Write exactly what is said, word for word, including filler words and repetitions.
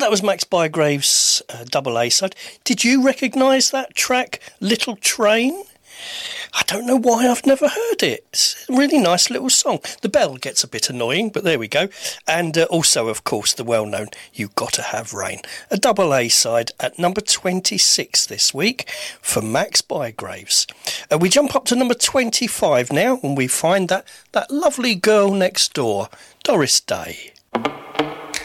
that was Max Bygrave's uh, double A side. Did you recognise that track, Little Train? I don't know why I've never heard it. It's a really nice little song. The bell gets a bit annoying, but there we go. And uh, also, of course, the well-known You Gotta Have Rain. A double A side at number twenty-six this week for Max Bygraves. Uh, we jump up to number twenty-five now, and we find that, that lovely girl next door, Doris Day.